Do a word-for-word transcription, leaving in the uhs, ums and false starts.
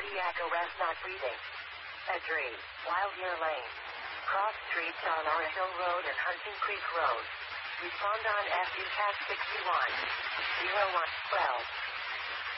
cardiac arrest not breathing. Edry, Wild Year Lane. Cross streets on Ora Hill Road and Hunting Creek Road. Respond on F U C A S sixty-one. zero one twelve.